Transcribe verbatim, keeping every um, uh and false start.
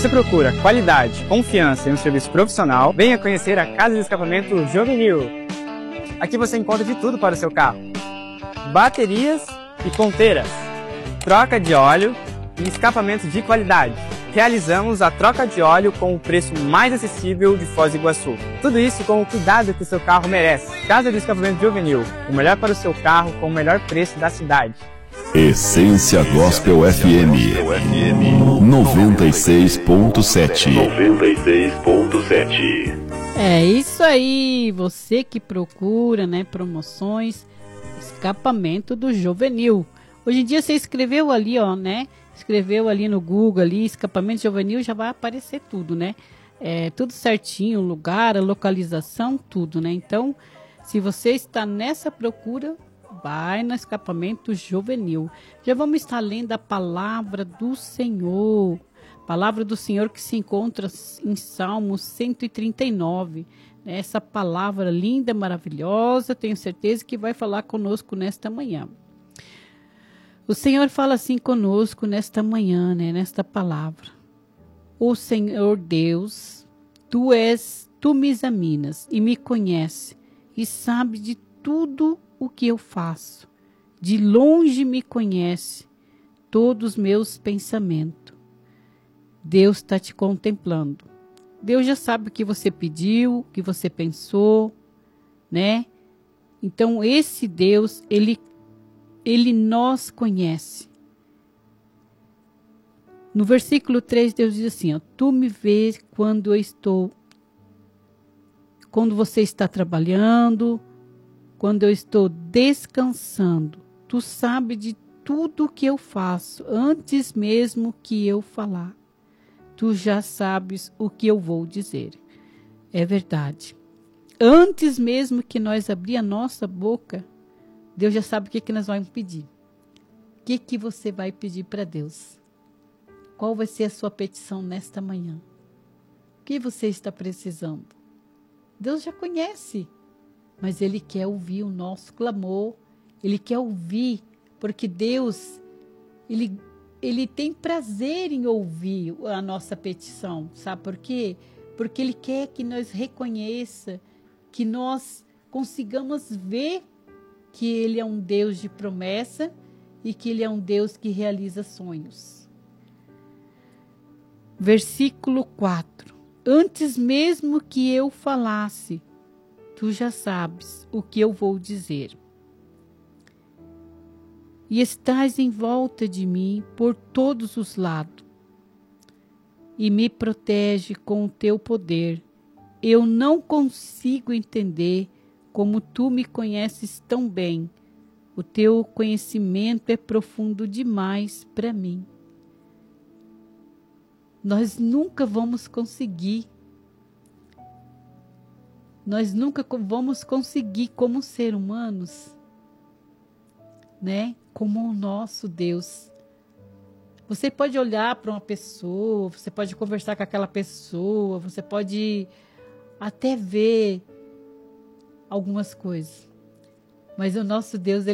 você procura qualidade, confiança e um serviço profissional, venha conhecer a Casa de Escapamento Jovenil. Aqui você encontra de tudo para o seu carro: baterias e ponteiras, troca de óleo e escapamento de qualidade. Realizamos a troca de óleo com o preço mais acessível de Foz do Iguaçu. Tudo isso com o cuidado que o seu carro merece. Casa de Escapamento Jovenil, o melhor para o seu carro com o melhor preço da cidade. Essência Gospel F M noventa e seis ponto sete. noventa e seis ponto sete. É isso aí, você que procura, né, promoções, escapamento do Jovenil. Hoje em dia você escreveu ali, ó, né? Escreveu ali no Google, ali, escapamento Jovenil, já vai aparecer tudo, né? É, tudo certinho, o lugar, a localização, tudo, né? Então, se você está nessa procura, vai no escapamento Jovenil. Já vamos estar lendo a palavra do Senhor. Palavra do Senhor que se encontra em Salmo cento e trinta e nove. Essa palavra linda, maravilhosa, tenho certeza que vai falar conosco nesta manhã. O Senhor fala assim conosco nesta manhã, né, nesta palavra. O Senhor Deus, tu és, tu me examinas e me conhece e sabe de tudo o que eu faço. De longe me conhece todos os meus pensamentos. Deus está te contemplando. Deus já sabe o que você pediu, o que você pensou, né? Então esse Deus, ele Ele nos conhece. No versículo três, Deus diz assim, ó, tu me vês quando eu estou, quando você está trabalhando, quando eu estou descansando. Tu sabes de tudo que eu faço, antes mesmo que eu falar. Tu já sabes o que eu vou dizer. É verdade. Antes mesmo que nós abrir a nossa boca, Deus já sabe o que, que nós vamos pedir. O que, que você vai pedir para Deus? Qual vai ser a sua petição nesta manhã? O que você está precisando? Deus já conhece, mas Ele quer ouvir o nosso clamor. Ele quer ouvir, porque Deus, Ele, Ele tem prazer em ouvir a nossa petição. Sabe por quê? Porque Ele quer que nós reconheça, que nós consigamos ver que Ele é um Deus de promessa e que Ele é um Deus que realiza sonhos. Versículo quatro. Antes mesmo que eu falasse, tu já sabes o que eu vou dizer. E estás em volta de mim por todos os lados e me protege com o teu poder. Eu não consigo entender como tu me conheces tão bem. O teu conhecimento é profundo demais para mim. Nós nunca vamos conseguir. Nós nunca vamos conseguir como ser humanos, né? Como o nosso Deus. Você pode olhar para uma pessoa, você pode conversar com aquela pessoa, você pode até ver algumas coisas. Mas o nosso Deus,